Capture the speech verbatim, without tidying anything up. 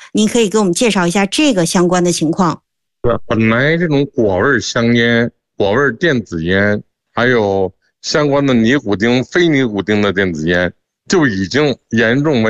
您可以给我们介绍一下这个相关的情况。 对，本来这种果味香烟、果味电子烟，还有相关的尼古丁、非尼古丁的电子烟，就已经严重危